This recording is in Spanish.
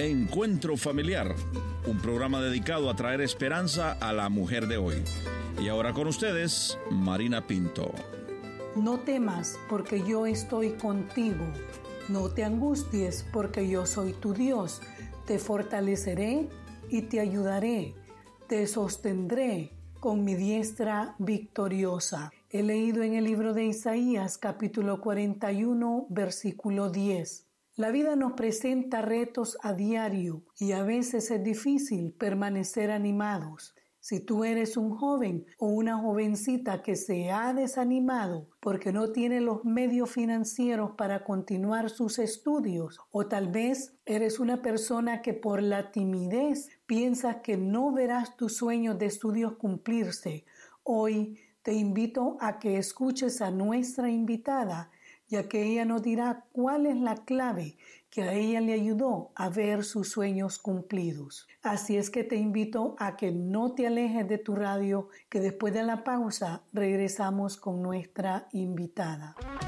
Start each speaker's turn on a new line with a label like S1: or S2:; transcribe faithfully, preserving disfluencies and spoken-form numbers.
S1: Encuentro Familiar, un programa dedicado a traer esperanza a la mujer de hoy. Y ahora con ustedes, Marina Pinto.
S2: No temas, porque yo estoy contigo. No te angusties, porque yo soy tu Dios. Te fortaleceré y te ayudaré. Te sostendré con mi diestra victoriosa. He leído en el libro de Isaías, capítulo cuarenta y uno, versículo diez. La vida nos presenta retos a diario y a veces es difícil permanecer animados. Si tú eres un joven o una jovencita que se ha desanimado porque no tiene los medios financieros para continuar sus estudios, o tal vez eres una persona que por la timidez piensas que no verás tus sueños de estudios cumplirse, hoy te invito a que escuches a nuestra invitada, ya que ella nos dirá cuál es la clave que a ella le ayudó a ver sus sueños cumplidos. Así es que te invito a que no te alejes de tu radio, que después de la pausa regresamos con nuestra invitada.